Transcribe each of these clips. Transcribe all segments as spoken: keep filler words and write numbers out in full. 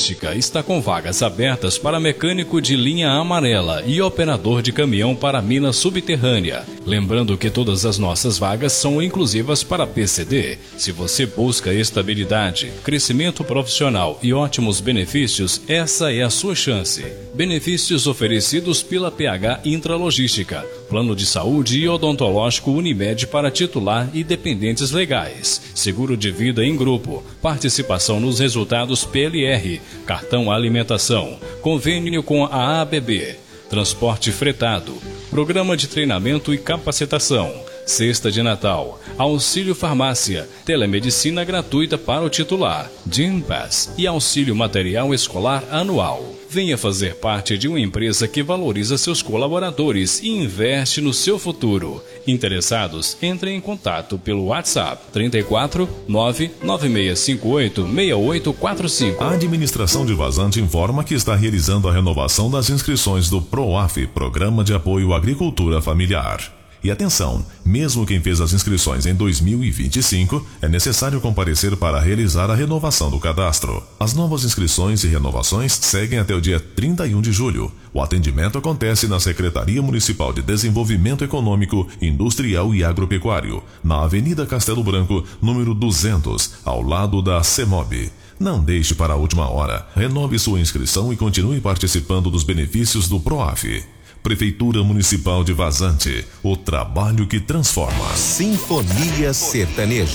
Logística está com vagas abertas para mecânico de linha amarela e operador de caminhão para mina subterrânea. Lembrando que todas as nossas vagas são inclusivas para P C D. Se você busca estabilidade, crescimento profissional e ótimos benefícios, essa é a sua chance. Benefícios oferecidos pela P H Intralogística. Plano de saúde e odontológico Unimed para titular e dependentes legais. Seguro de vida em grupo. Participação nos resultados P L R. Cartão alimentação. Convênio com a A B B. Transporte fretado. Programa de treinamento e capacitação. Cesta de Natal. Auxílio farmácia. Telemedicina gratuita para o titular. Gympass e auxílio material escolar anual. Venha fazer parte de uma empresa que valoriza seus colaboradores e investe no seu futuro. Interessados, entrem em contato pelo WhatsApp trinta e quatro, nove nove seis cinco oito, seis oito quatro cinco. A administração de Vazante informa que está realizando a renovação das inscrições do PROAF, Programa de Apoio à Agricultura Familiar. E atenção, mesmo quem fez as inscrições em dois mil e vinte e cinco, é necessário comparecer para realizar a renovação do cadastro. As novas inscrições e renovações seguem até o dia trinta e um de julho. O atendimento acontece na Secretaria Municipal de Desenvolvimento Econômico, Industrial e Agropecuário, na Avenida Castelo Branco, número duzentos, ao lado da CEMOB. Não deixe para a última hora. Renove sua inscrição e continue participando dos benefícios do PROAF. Prefeitura Municipal de Vazante, o trabalho que transforma. Sinfonia Sertaneja.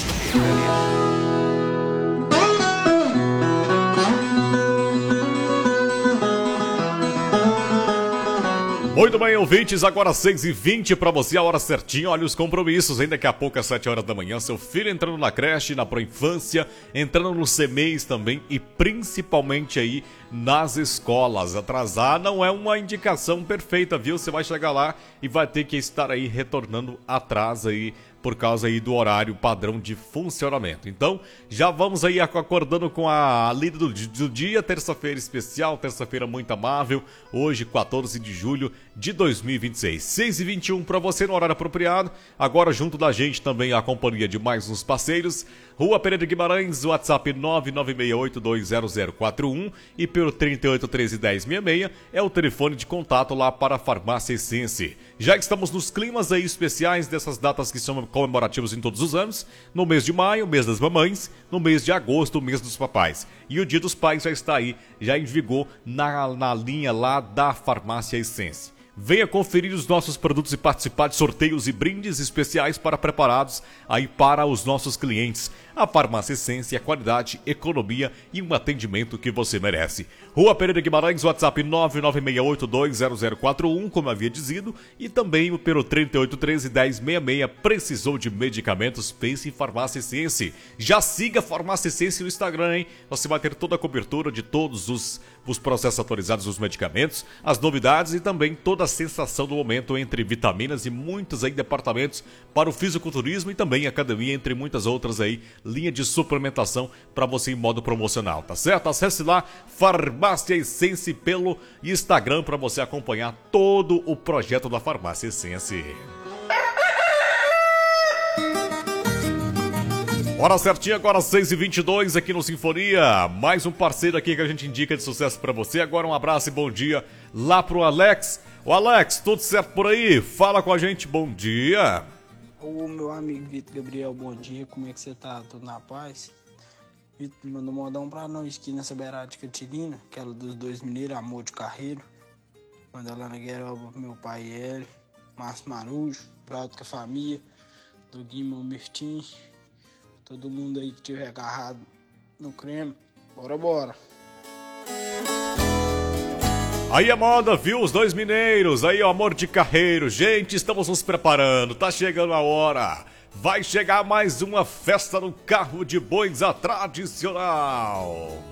Muito bem, ouvintes, agora seis e vinte para você, a hora certinha. Olha os compromissos, ainda daqui a pouco às sete horas da manhã, seu filho entrando na creche, na pró-infância, entrando no C M E I S também e principalmente aí nas escolas. Atrasar não é uma indicação perfeita, viu? Você vai chegar lá e vai ter que estar aí retornando atrás aí por causa aí do horário padrão de funcionamento. Então, já vamos aí acordando com a lida do, do dia, terça-feira especial, terça-feira muito amável, hoje, quatorze de julho de dois mil e vinte e seis. seis e vinte e um para você no horário apropriado. Agora, junto da gente também a companhia de mais uns parceiros. Rua Pereira de Guimarães, WhatsApp nove nove seis oito dois zero zero quatro um e pelo trinta e oito, treze, dez, sessenta e seis é o telefone de contato lá para a Farmácia Essence. Já estamos nos climas aí especiais dessas datas que são comemorativos em todos os anos. No mês de maio, mês das mamães. No mês de agosto, mês dos papais. E o Dia dos Pais já está aí, já em vigor na, na linha lá da Farmácia Essence. Venha conferir os nossos produtos e participar de sorteios e brindes especiais para preparados aí para os nossos clientes. A Farmácia Essência, qualidade, economia e um atendimento que você merece. Rua Pereira Guimarães, WhatsApp nove nove seis oito dois zero zero quatro um, como havia dizido, e também pelo trinta e oito, treze, dez, sessenta e seis. Precisou de medicamentos? Pense em Farmácia Essência. Já siga a Farmácia Essência no Instagram, hein? Você vai ter toda a cobertura de todos os, os processos atualizados dos medicamentos, as novidades e também toda a sensação do momento entre vitaminas e muitos aí departamentos para o fisiculturismo e também academia, entre muitas outras aí, linha de suplementação para você em modo promocional, tá certo? Acesse lá Farmácia Essência pelo Instagram para você acompanhar todo o projeto da Farmácia Essência. Hora certinha, agora seis e vinte e dois aqui no Sinfonia. Mais um parceiro aqui que a gente indica de sucesso para você. Agora um abraço e bom dia lá pro Alex. Ô Alex, tudo certo por aí? Fala com a gente, bom dia. Ô meu amigo Vitor Gabriel, bom dia, como é que você tá? Tudo na paz? Vitor mandou mandar um pra nós aqui nessa beirada de Catilina, aquela dos dois mineiros, Amor de Carreiro. Mandar lá na Gueroba pro meu pai ele, Márcio Marujo, Brado com a família, do Guimão Mirtim, todo mundo aí que tiver agarrado no creme, bora, bora. Aí a moda, viu? Os dois mineiros, aí o Amor de Carreiro. Gente, estamos nos preparando, tá chegando a hora. Vai chegar mais uma festa no carro de bois, a tradicional.